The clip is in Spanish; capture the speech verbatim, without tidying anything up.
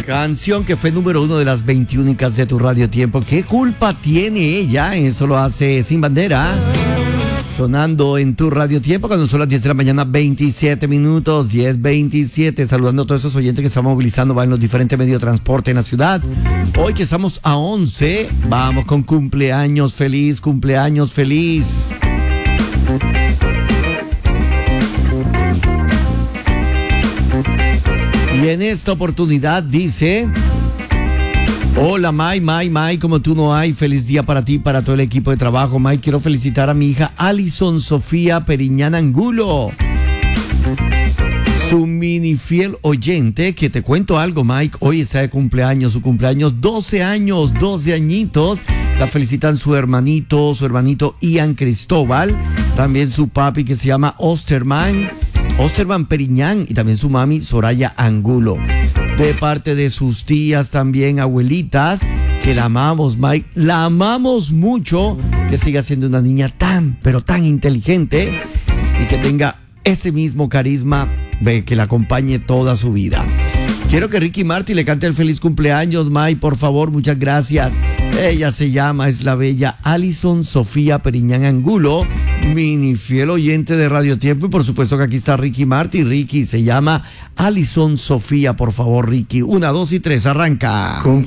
Canción que fue número uno de las veintiúnicas de tu Radio Tiempo. ¿Qué culpa tiene ella? Eso lo hace Sin Bandera. Sonando en tu Radio Tiempo cuando son las diez de la mañana, veintisiete minutos, diez veintisiete. Saludando a todos esos oyentes que se están movilizando, van en los diferentes medios de transporte en la ciudad. Hoy que estamos a once, vamos con cumpleaños feliz, cumpleaños feliz. Y en esta oportunidad dice: hola May, May, May, como tú no hay, feliz día para ti, para todo el equipo de trabajo. May, quiero felicitar a mi hija Alison Sofía Periñán Angulo, su mini fiel oyente, que te cuento algo, Mike, hoy está de cumpleaños, su cumpleaños, doce años, doce añitos. La felicitan su hermanito, su hermanito Ian Cristóbal, también su papi que se llama Osterman, Osterman Periñán, y también su mami Soraya Angulo. De parte de sus tías también, abuelitas, que la amamos, Mike, la amamos mucho, que siga siendo una niña tan, pero tan inteligente y que tenga ese mismo carisma que la acompañe toda su vida. Quiero que Ricky Martin le cante el feliz cumpleaños, Mike, por favor, muchas gracias. Ella se llama, es la bella Alison Sofía Periñán Angulo, mini fiel oyente de Radio Tiempo, y por supuesto que aquí está Ricky Martin. Ricky, se llama Alison Sofía, por favor, Ricky. Una, dos y tres, arranca. Cumple